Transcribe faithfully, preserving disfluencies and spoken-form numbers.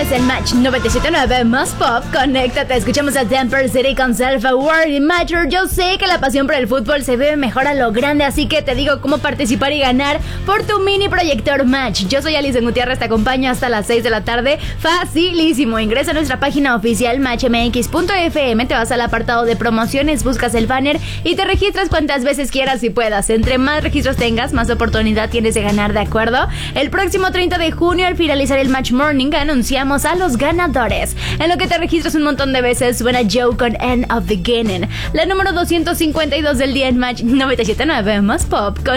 Estás en Match noventa y siete punto nueve más Pop. Conéctate, escuchamos a Temper City con Self Award. Matcher, yo sé que la pasión por el fútbol se ve mejor a lo grande, así que te digo cómo participar y ganar por tu mini proyector Match. Yo soy Alison Gutiérrez, te acompaño hasta las seis de la tarde. Facilísimo, ingresa a nuestra página oficial match m x punto f m, te vas al apartado de promociones, buscas el banner y te registras cuantas veces quieras y puedas. Entre más registros tengas, más oportunidad tienes de ganar, ¿de acuerdo? El próximo treinta de junio, al finalizar el Match Morning, anunciamos a los ganadores. En lo que te registras un montón de veces, suena Joe con End of Beginning, la número doscientos cincuenta y dos del día en Match noventa y siete punto nueve más Pop. Con